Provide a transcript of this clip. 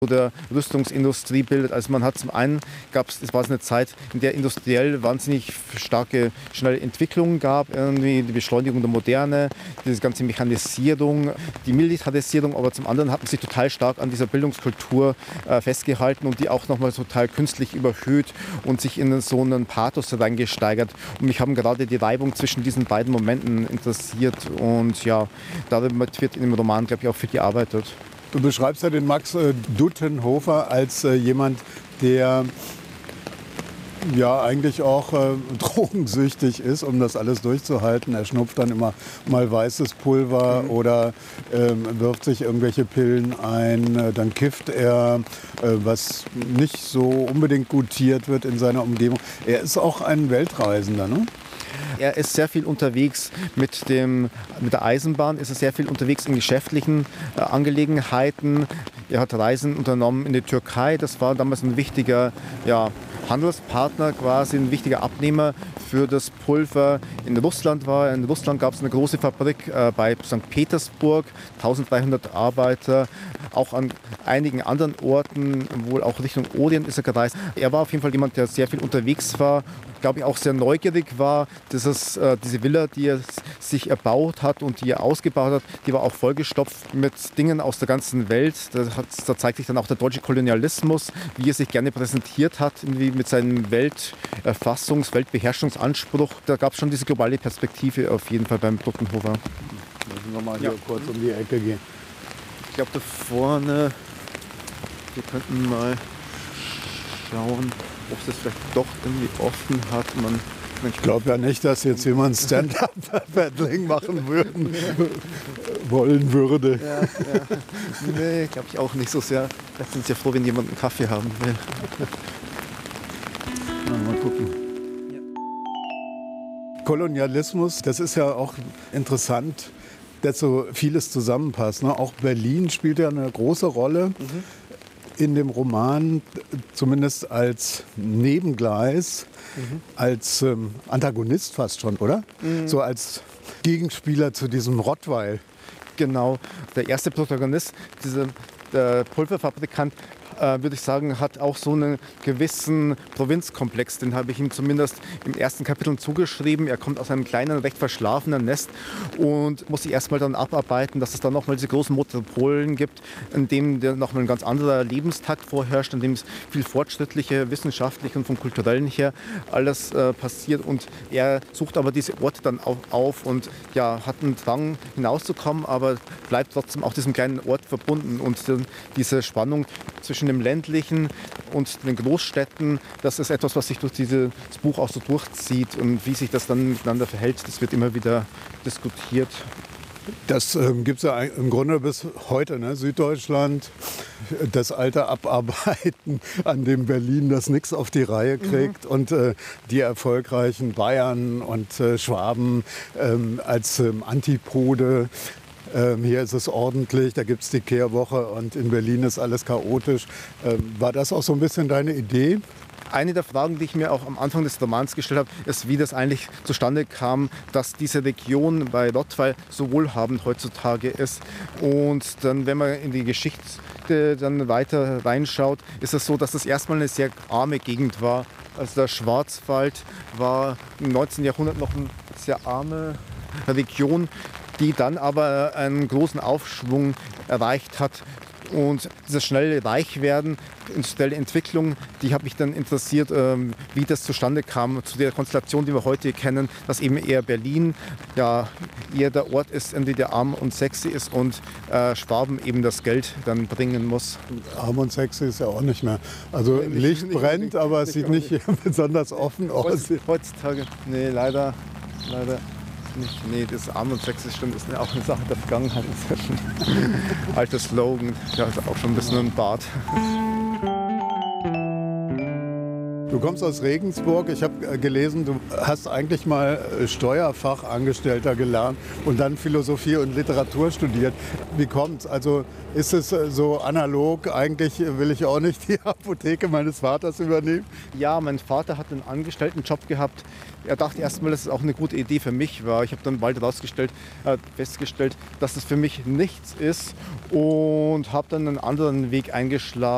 der Rüstungsindustrie bildet. Also man hat zum einen, es war eine Zeit, in der industriell wahnsinnig starke, schnelle Entwicklungen gab, irgendwie die Beschleunigung der Moderne, diese ganze Mechanisierung, die Militarisierung, aber zum anderen hat man sich total stark an dieser Bildungskultur festgehalten und die auch nochmal total künstlich überhöht und sich in so einen Pathos reingesteigert. Und mich haben gerade die Reibung zwischen diesen beiden Momenten interessiert und ja, damit wird in dem Roman, glaube ich, auch viel gearbeitet. Du beschreibst ja den Max Duttenhofer als jemand, der ja eigentlich auch drogensüchtig ist, um das alles durchzuhalten. Er schnupft dann immer mal weißes Pulver oder wirft sich irgendwelche Pillen ein. Dann kifft er, was nicht so unbedingt gutiert wird in seiner Umgebung. Er ist auch ein Weltreisender, ne? Er ist sehr viel unterwegs mit der Eisenbahn, ist er sehr viel unterwegs in geschäftlichen Angelegenheiten. Er hat Reisen unternommen in die Türkei. Das war damals ein wichtiger Handelspartner, quasi ein wichtiger Abnehmer für das Pulver. In Russland gab es eine große Fabrik bei St. Petersburg, 1300 Arbeiter. Auch an einigen anderen Orten, wohl auch Richtung Orient ist er gereist. Er war auf jeden Fall jemand, der sehr viel unterwegs war, glaube ich auch sehr neugierig war. Diese Villa, die er sich erbaut hat und die er ausgebaut hat, die war auch vollgestopft mit Dingen aus der ganzen Welt. Da zeigt sich dann auch der deutsche Kolonialismus, wie er sich gerne präsentiert hat, irgendwie mit seinem Weltbeherrschungsanspruch. Da gab es schon diese globale Perspektive auf jeden Fall beim Duttenhofer. Müssen wir mal hier kurz um die Ecke gehen. Ich glaube, da vorne, wir könnten mal schauen, ob es das vielleicht doch irgendwie offen hat. Ich glaube ja nicht, dass jetzt jemand Stand-Up-Paddling machen wollen würde. Ja. Nee, glaube ich auch nicht so sehr. Vielleicht sind sie ja froh, wenn jemand einen Kaffee haben will. Mal gucken. Ja. Kolonialismus, das ist ja auch interessant, dass so vieles zusammenpasst. Ne? Auch Berlin spielt ja eine große Rolle in dem Roman, zumindest als Nebengleis, als Antagonist fast schon, oder? So als Gegenspieler zu diesem Rottweil. Genau, der erste Protagonist, der Pulverfabrikant, würde ich sagen, hat auch so einen gewissen Provinzkomplex. Den habe ich ihm zumindest im ersten Kapitel zugeschrieben. Er kommt aus einem kleinen, recht verschlafenen Nest und muss sich erstmal dann abarbeiten, dass es dann nochmal diese großen Metropolen gibt, in dem nochmal ein ganz anderer Lebenstakt vorherrscht, in dem es viel fortschrittliche, wissenschaftlich und vom Kulturellen her alles passiert. Und er sucht aber diese Orte dann auch auf und hat einen Drang hinauszukommen, aber bleibt trotzdem auch diesem kleinen Ort verbunden. Und diese Spannung zwischen dem ländlichen und den Großstädten, das ist etwas, was sich durch dieses Buch auch so durchzieht. Und wie sich das dann miteinander verhält, das wird immer wieder diskutiert. Das gibt es ja im Grunde bis heute, ne? Süddeutschland, das alte Abarbeiten, an dem Berlin das nichts auf die Reihe kriegt und die erfolgreichen Bayern und Schwaben als Antipode. Hier ist es ordentlich, da gibt es die Kehrwoche und in Berlin ist alles chaotisch. War das auch so ein bisschen deine Idee? Eine der Fragen, die ich mir auch am Anfang des Romans gestellt habe, ist, wie das eigentlich zustande kam, dass diese Region bei Rottweil so wohlhabend heutzutage ist. Und dann, wenn man in die Geschichte dann weiter reinschaut, ist es so, dass das erstmal eine sehr arme Gegend war. Also der Schwarzwald war im 19. Jahrhundert noch eine sehr arme Region, die dann aber einen großen Aufschwung erreicht hat. Und dieses schnelle Reichwerden, industrielle Entwicklung, die hat mich dann interessiert, wie das zustande kam, zu der Konstellation, die wir heute kennen, dass eben eher Berlin eher der Ort ist, in dem der arm und sexy ist und Schwaben eben das Geld dann bringen muss. Arm und sexy ist ja auch nicht mehr. Also Licht brennt, aber es sieht nicht besonders offen aus. Heutzutage, nee, leider nicht. Nee, das Arm und Sexy stimmt, ist auch eine Sache der Vergangenheit inzwischen. Alter Slogan, ja, ist auch schon ein bisschen ein Bart. Du kommst aus Regensburg. Ich habe gelesen, du hast eigentlich mal Steuerfachangestellter gelernt und dann Philosophie und Literatur studiert. Wie kommt's? Also ist es so analog? Eigentlich will ich auch nicht die Apotheke meines Vaters übernehmen. Ja, mein Vater hat einen Angestelltenjob gehabt. Er dachte erstmal, dass es auch eine gute Idee für mich war. Ich habe dann bald festgestellt, dass es für mich nichts ist und habe dann einen anderen Weg eingeschlagen.